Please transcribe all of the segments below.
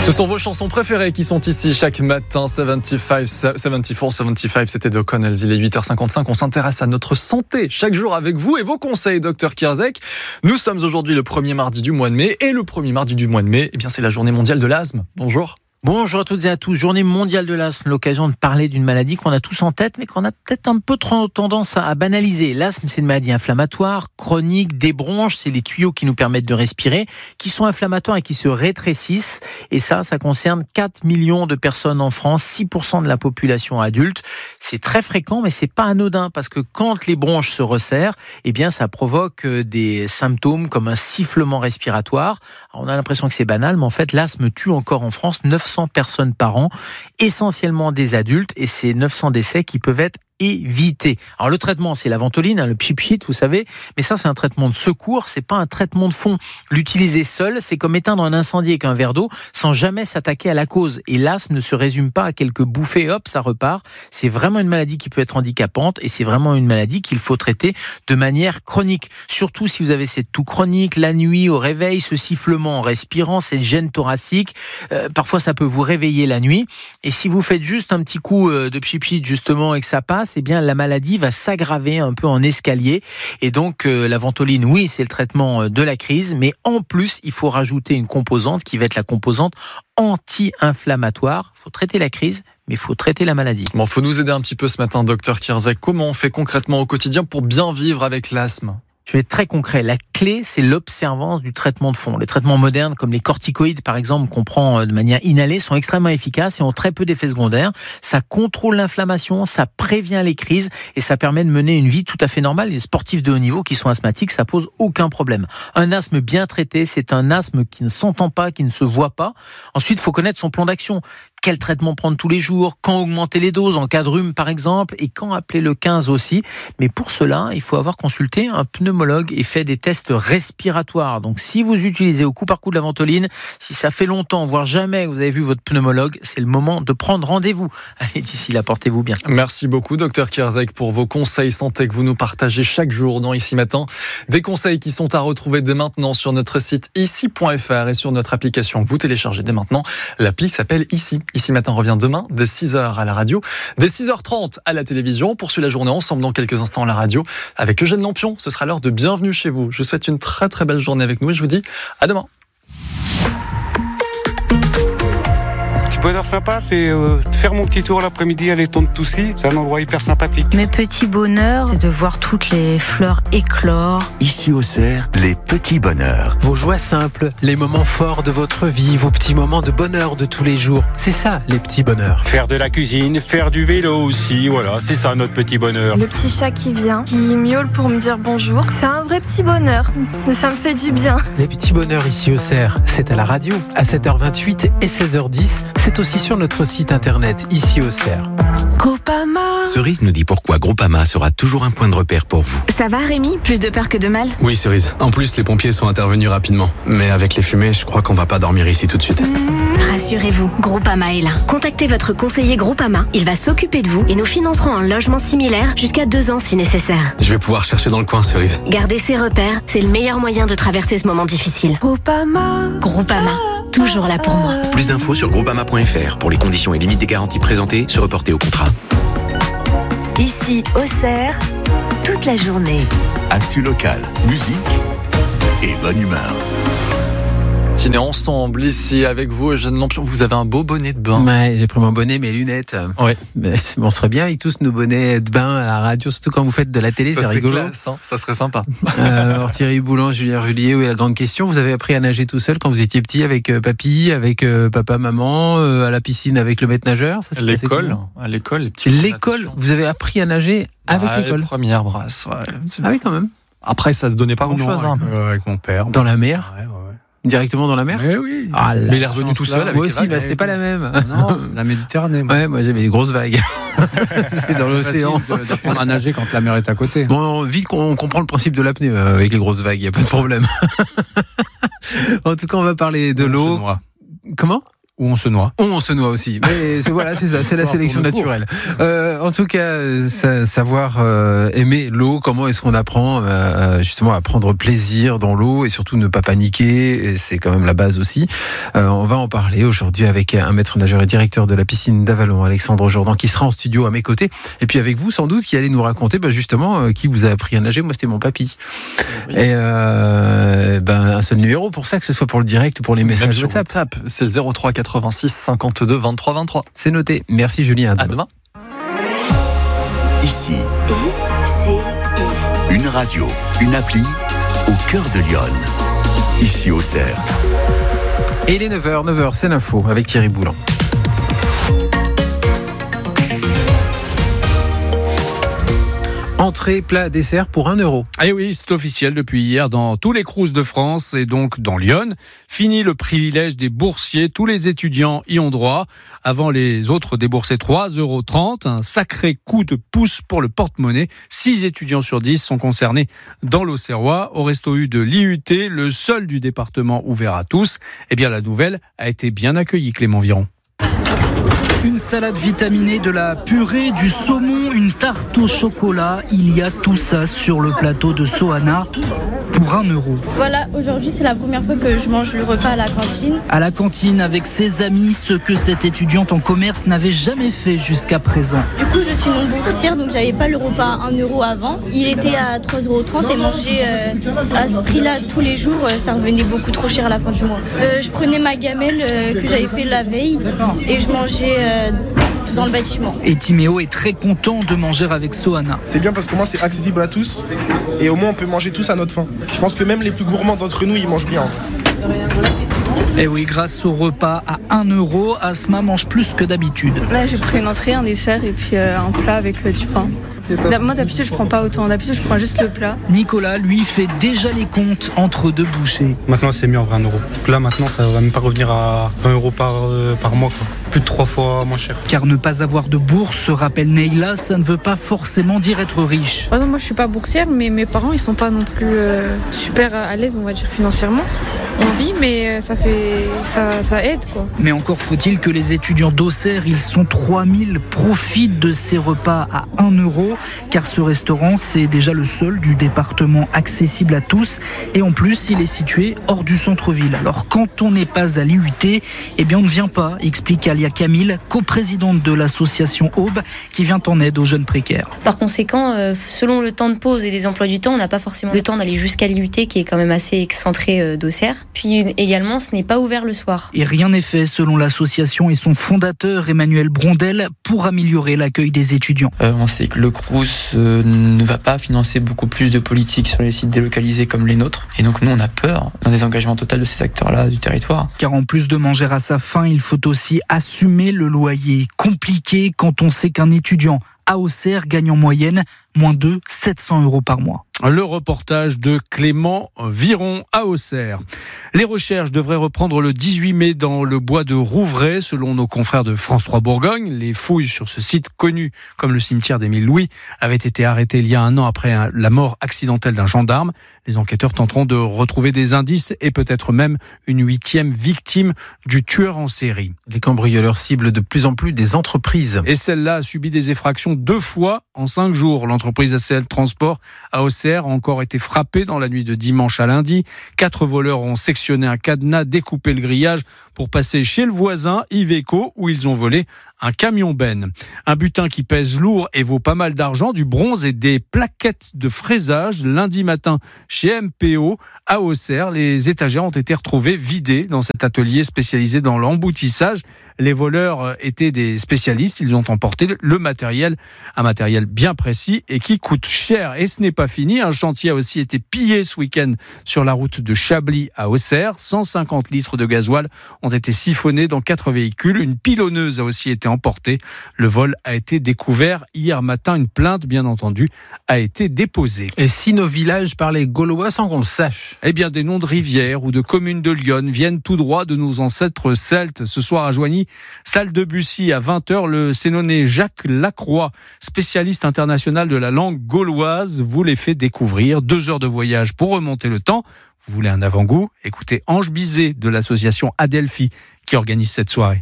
Ce sont vos chansons préférées qui sont ici chaque matin. 74-75, c'était de O'Connell's. Il est 8h55. On s'intéresse à notre santé chaque jour avec vous et vos conseils, Dr Kierzek. Nous sommes aujourd'hui le premier mardi du mois de mai. Et le premier mardi du mois de mai, c'est la journée mondiale de l'asthme. Bonjour. Bonjour à toutes et à tous, journée mondiale de l'asthme, l'occasion de parler d'une maladie qu'on a tous en tête, mais qu'on a peut-être un peu trop tendance à banaliser. L'asthme, c'est une maladie inflammatoire, chronique, des bronches, c'est les tuyaux qui nous permettent de respirer, qui sont inflammatoires et qui se rétrécissent. Et ça concerne 4 millions de personnes en France, 6% de la population adulte. C'est très fréquent, mais c'est pas anodin, parce que quand les bronches se resserrent, ça provoque des symptômes comme un sifflement respiratoire. Alors, on a l'impression que c'est banal, mais en fait, l'asthme tue encore en France 900 personnes par an, essentiellement des adultes, et c'est 900 décès qui peuvent être évités. Alors le traitement, c'est la ventoline, le pchit, vous savez, mais ça c'est un traitement de secours, c'est pas un traitement de fond. L'utiliser seul, c'est comme éteindre un incendie avec un verre d'eau sans jamais s'attaquer à la cause. Et l'asthme ne se résume pas à quelques bouffées, hop, ça repart. C'est vraiment une maladie qui peut être handicapante et c'est vraiment une maladie qu'il faut traiter de manière chronique. Surtout si vous avez cette toux chronique, la nuit au réveil, ce sifflement en respirant, cette gêne thoracique. Parfois ça peut vous réveiller la nuit. Et si vous faites juste un petit coup de pchit justement et que ça passe, la maladie va s'aggraver un peu en escalier. Et donc, la ventoline, oui, c'est le traitement de la crise, mais en plus, il faut rajouter une composante qui va être la composante anti-inflammatoire. Il faut traiter la crise, mais il faut traiter la maladie. Bon, faut nous aider un petit peu ce matin, Dr Kierzek. Comment on fait concrètement au quotidien pour bien vivre avec l'asthme ? Je vais être très concret. La clé, c'est l'observance du traitement de fond. Les traitements modernes, comme les corticoïdes, par exemple, qu'on prend de manière inhalée, sont extrêmement efficaces et ont très peu d'effets secondaires. Ça contrôle l'inflammation, ça prévient les crises et ça permet de mener une vie tout à fait normale. Les sportifs de haut niveau qui sont asthmatiques, ça pose aucun problème. Un asthme bien traité, c'est un asthme qui ne s'entend pas, qui ne se voit pas. Ensuite, il faut connaître son plan d'action. Quel traitement prendre tous les jours, quand augmenter les doses en cas de rhume par exemple, et quand appeler le 15 aussi. Mais pour cela, il faut avoir consulté un pneumologue et fait des tests respiratoires. Donc si vous utilisez au coup par coup de la ventoline, si ça fait longtemps, voire jamais vous avez vu votre pneumologue, c'est le moment de prendre rendez-vous. Allez, d'ici là, portez-vous bien. Merci beaucoup, Dr Kierzek, pour vos conseils santé que vous nous partagez chaque jour dans Ici Matin. Des conseils qui sont à retrouver dès maintenant sur notre site ici.fr et sur notre application que vous téléchargez dès maintenant. L'appli s'appelle Ici. Ici Matin revient demain, dès 6h à la radio, dès 6h30 à la télévision. On poursuit la journée ensemble dans quelques instants à la radio avec Eugène Lampion. Ce sera l'heure de Bienvenue chez vous. Je vous souhaite une très très belle journée avec nous et je vous dis à demain. Bonheur sympa, c'est faire mon petit tour l'après-midi à l'étang de Toussy. C'est un endroit hyper sympathique. Mes petits bonheurs, c'est de voir toutes les fleurs éclore. Ici au Cerf, les petits bonheurs. Vos joies simples, les moments forts de votre vie, vos petits moments de bonheur de tous les jours. C'est ça, les petits bonheurs. Faire de la cuisine, faire du vélo aussi, voilà, c'est ça notre petit bonheur. Le petit chat qui vient, qui miaule pour me dire bonjour, c'est un vrai petit bonheur. Ça me fait du bien. Les petits bonheurs ici au Cerf, c'est à la radio, à 7h28 et 16h10. C'est aussi sur notre site internet, ici au Cerf. Groupama. Cerise nous dit pourquoi Groupama sera toujours un point de repère pour vous. Ça va Rémi ? Plus de peur que de mal ? Oui Cerise, en plus les pompiers sont intervenus rapidement. Mais avec les fumées, je crois qu'on va pas dormir ici tout de suite. Rassurez-vous, Groupama est là. Contactez votre conseiller Groupama, il va s'occuper de vous et nous financerons un logement similaire jusqu'à 2 ans si nécessaire. Je vais pouvoir chercher dans le coin Cerise. Garder ses repères, c'est le meilleur moyen de traverser ce moment difficile. Groupama. Groupama, toujours là pour moi. Plus d'infos sur groupama.fr pour les conditions et limites des garanties présentées, se reporter au contrat. Ici au Cerf, toute la journée. Actu local, musique et bonne humeur. Dîner ensemble ici avec vous, Eugène Lampion. Vous avez un beau bonnet de bain. Ouais, j'ai pris mon bonnet, mes lunettes. Ouais. Mais on serait bien avec tous nos bonnets de bain à la radio, surtout quand vous faites de la télé, c'est rigolo. Classe, hein, ça serait sympa. Alors Thierry Boulan, Julien Rullier, oui, la grande question. Vous avez appris à nager tout seul quand vous étiez petit avec papy, avec papa, maman, à la piscine avec le maître nageur. Ça, l'école, à l'école, les petits. L'école, vous avez appris à nager avec l'école. Les premières brasses. Ouais. Ah oui, quand même. Après, ça ne donnait pas grand-chose. Avec mon père. Dans la mer. Ouais. Directement dans la mer ? Oui. Ah, mais il est revenu tout seul avec moi les aussi, vagues. c'était pas la même. Non, c'est la Méditerranée. Moi. Ouais, moi j'avais des grosses vagues. C'est dans l'océan. D'apprendre à nager quand la mer est à côté. Bon, vite qu'on comprend le principe de l'apnée avec les grosses vagues, il n'y a pas de problème. En tout cas, on va parler de l'eau. Comment ? ou on se noie. On se noie aussi, mais c'est ça, c'est la sélection naturelle. En tout cas, savoir aimer l'eau, comment est-ce qu'on apprend justement à prendre plaisir dans l'eau et surtout ne pas paniquer, c'est quand même la base aussi. On va en parler aujourd'hui avec un maître nageur et directeur de la piscine d'Avallon, Alexandre Jourdan, qui sera en studio à mes côtés. Et puis avec vous, sans doute, qui allez nous raconter justement qui vous a appris à nager. Moi, c'était mon papy. Et un seul numéro pour ça, que ce soit pour le direct ou pour les messages WhatsApp. C'est le 03 86 52 23 23. C'est noté. Merci Julien. À demain. Ici, une radio, une appli au cœur de Lyon. Ici au Cerf. Et il est 9h, c'est l'info avec Thierry Boulan. Entrée, plat, dessert pour 1 euro. Eh oui, c'est officiel depuis hier dans tous les crous de France et donc dans Lyon. Fini le privilège des boursiers, tous les étudiants y ont droit. Avant, les autres déboursaient 3,30 €, un sacré coup de pouce pour le porte-monnaie. 6 étudiants sur 10 sont concernés dans l'Auxerrois. Au Resto U de l'IUT, le seul du département ouvert à tous, la nouvelle a été bien accueillie, Clément Viron. Une salade vitaminée, de la purée, du saumon, une tarte au chocolat. Il y a tout ça sur le plateau de Soana pour 1 euro. Voilà, aujourd'hui c'est la première fois que je mange le repas à la cantine. À la cantine avec ses amis, ce que cette étudiante en commerce n'avait jamais fait jusqu'à présent. Du coup je suis non boursière donc j'avais pas le repas à 1 euro avant. Il était à 3,30 € et manger à ce prix-là tous les jours, ça revenait beaucoup trop cher à la fin du mois. Je prenais ma gamelle que j'avais fait la veille et je mangeais dans le bâtiment. Et Timéo est très content de manger avec Soana. C'est bien parce que moi c'est accessible à tous et au moins on peut manger tous à notre faim. Je pense que même les plus gourmands d'entre nous ils mangent bien. Et oui, grâce au repas à 1 euro, Asma mange plus que d'habitude. Là j'ai pris une entrée, un dessert et puis un plat avec du pain. Moi d'habitude je prends pas autant, d'habitude je prends juste le plat. Nicolas lui fait déjà les comptes entre 2 bouchées. Maintenant c'est mieux en vrai 1 euro. Là maintenant ça va même pas revenir à 20 € par mois quoi. Plus de 3 fois moins cher. Car ne pas avoir de bourse, rappelle Neila, ça ne veut pas forcément dire être riche. Par exemple, moi je suis pas boursière mais mes parents ils sont pas non plus super à l'aise on va dire financièrement. On vit mais ça aide quoi. Mais encore faut-il que les étudiants d'Auxerre, ils sont 3000, profitent de ces repas à 1 euro. Car ce restaurant, c'est déjà le seul du département accessible à tous. Et en plus, il est situé hors du centre-ville. Alors, quand on n'est pas à l'IUT, on ne vient pas, explique Alia Camille, coprésidente de l'association Aube, qui vient en aide aux jeunes précaires. Par conséquent, selon le temps de pause et les emplois du temps, on n'a pas forcément le temps d'aller jusqu'à l'IUT, qui est quand même assez excentré d'Auxerre. Puis également, ce n'est pas ouvert le soir. Et rien n'est fait, selon l'association et son fondateur, Emmanuel Brondel, pour améliorer l'accueil des étudiants. On sait que le Crous ne va pas financer beaucoup plus de politiques sur les sites délocalisés comme les nôtres. Et donc nous, on a peur d'un désengagement total de ces acteurs-là du territoire. Car en plus de manger à sa faim, il faut aussi assumer le loyer. Compliqué quand on sait qu'un étudiant à Auxerre gagne en moyenne moins de 700 € par mois. Le reportage de Clément Viron à Auxerre. Les recherches devraient reprendre le 18 mai dans le bois de Rouvray, selon nos confrères de France 3 Bourgogne. Les fouilles sur ce site connu comme le cimetière d'Émile Louis avaient été arrêtées il y a 1 an après la mort accidentelle d'un gendarme. Les enquêteurs tenteront de retrouver des indices et peut-être même une 8e victime du tueur en série. Les cambrioleurs ciblent de plus en plus des entreprises. Et celle-là a subi des effractions 2 fois en 5 jours. L'entreprise ACL Transport à Auxerre a encore été frappée dans la nuit de dimanche à lundi. 4 voleurs ont sectionné un cadenas, découpé le grillage pour passer chez le voisin Iveco où ils ont volé un camion benne. Un butin qui pèse lourd et vaut pas mal d'argent, du bronze et des plaquettes de fraisage. Lundi matin, chez MPO, à Auxerre, les étagères ont été retrouvées vidées dans cet atelier spécialisé dans l'emboutissage. Les voleurs étaient des spécialistes, ils ont emporté le matériel, un matériel bien précis et qui coûte cher. Et ce n'est pas fini, un chantier a aussi été pillé ce week-end sur la route de Chablis à Auxerre. 150 litres de gasoil ont été siphonnés dans 4 véhicules. Une pilonneuse a aussi été emportée. Le vol a été découvert hier matin. Une plainte, bien entendu, a été déposée. Et si nos villages parlaient gaulois sans qu'on le sache? Eh bien, des noms de rivières ou de communes de Lyon viennent tout droit de nos ancêtres celtes. Ce soir à Joigny, salle de Bussy à 20h, le Sénonais Jacques Lacroix, spécialiste international de la langue gauloise, vous les fait découvrir. 2 heures de voyage pour remonter le temps. Vous voulez un avant-goût ? Écoutez Ange Bizet de l'association Adelphi qui organise cette soirée.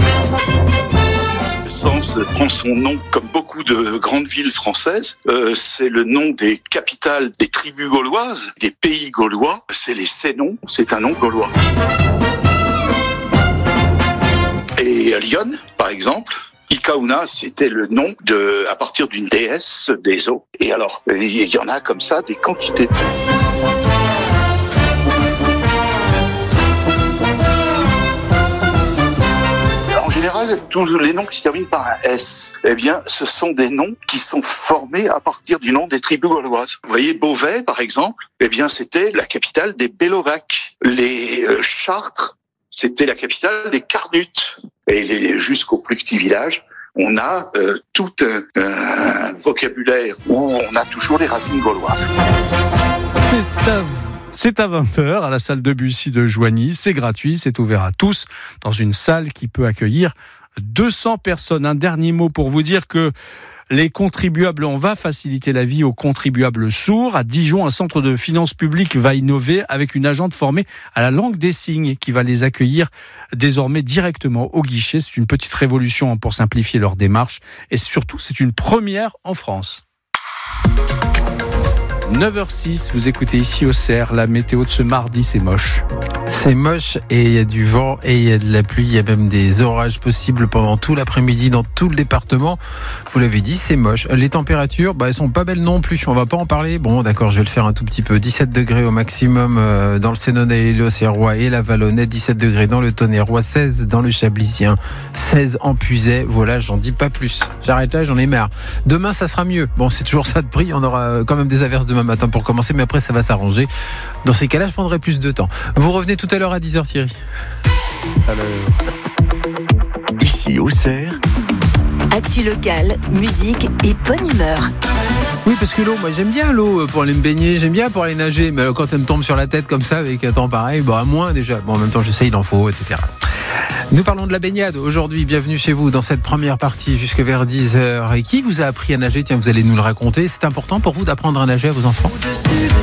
Sens prend son nom, comme beaucoup de grandes villes françaises. C'est le nom des capitales des tribus gauloises, des pays gaulois. C'est les Sénons, c'est un nom gaulois. Et à Lyon, par exemple, Ikauna, c'était le nom à partir d'une déesse des eaux. Et alors, il y en a comme ça des quantités. En général, tous les noms qui se terminent par un S, eh bien, ce sont des noms qui sont formés à partir du nom des tribus gauloises. Vous voyez, Beauvais, par exemple, eh bien, c'était la capitale des Bellovaques. Les Chartres, c'était la capitale des Carnutes. Et jusqu'au plus petit village, on a tout un vocabulaire où on a toujours les racines gauloises. C'est à 20h à la salle Debussy de Joigny. C'est gratuit, c'est ouvert à tous dans une salle qui peut accueillir 200 personnes. Un dernier mot pour vous dire que les contribuables, on va faciliter la vie aux contribuables sourds. À Dijon, un centre de finances publiques va innover avec une agente formée à la langue des signes qui va les accueillir désormais directement au guichet. C'est une petite révolution pour simplifier leur démarche et surtout, c'est une première en France. 9h06, vous écoutez ici au CER, la météo de ce mardi, c'est moche. C'est moche et il y a du vent et il y a de la pluie, il y a même des orages possibles pendant tout l'après-midi dans tout le département. Vous l'avez dit, c'est moche. Les températures, elles sont pas belles non plus, on va pas en parler. Bon, d'accord, je vais le faire un tout petit peu. 17 degrés au maximum dans le Sénonais, l'Auxerrois et la Vallonnais, 17 degrés dans le Tonnerrois, 16 dans le Chablisien, 16 en Puisaye. Voilà, j'en dis pas plus. J'arrête là, j'en ai marre. Demain, ça sera mieux. Bon, c'est toujours ça de prix, on aura quand même des averses demain matin pour commencer, mais après ça va s'arranger. Dans ces cas-là, je prendrai plus de temps. Vous revenez tout à l'heure à 10h, Thierry. Alors, ici au CER, actu locale, musique et bonne humeur. Oui, parce que l'eau, moi j'aime bien l'eau pour aller me baigner, j'aime bien pour aller nager, mais quand elle me tombe sur la tête comme ça avec un temps pareil, à moins déjà. Bon, en même temps, je sais, il en faut, etc. Nous parlons de la baignade aujourd'hui. Bienvenue chez vous dans cette première partie jusque vers 10h. Et qui vous a appris à nager ? Tiens, vous allez nous le raconter. C'est important pour vous d'apprendre à nager à vos enfants ?